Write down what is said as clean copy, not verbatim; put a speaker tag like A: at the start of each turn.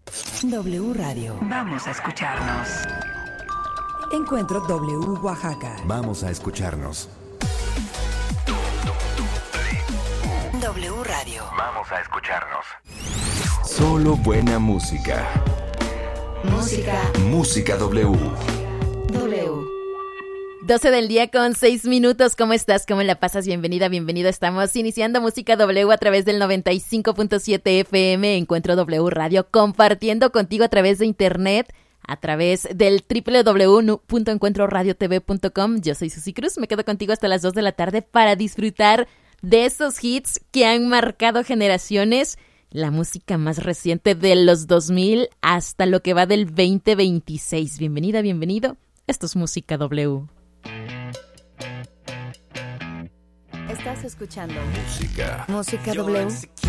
A: W Radio.
B: Vamos a escucharnos.
A: Encuentro W Oaxaca.
C: Vamos a escucharnos.
A: W Radio.
C: Vamos a escucharnos. Solo buena música. Música W.
D: 12 del día con 6 minutos. ¿Cómo estás? ¿Cómo la pasas? Bienvenida, bienvenido. Estamos iniciando Música W a través del 95.7 FM, Encuentro W Radio, compartiendo contigo a través de internet, a través del www.encuentroradiotv.com. Yo soy Susi Cruz, me quedo contigo hasta las 2 de la tarde para disfrutar de esos hits que han marcado generaciones, la música más reciente de los 2000 hasta lo que va del 2026. Bienvenida, bienvenido. Esto es Música W.
A: Estás escuchando
C: Música
A: Música W.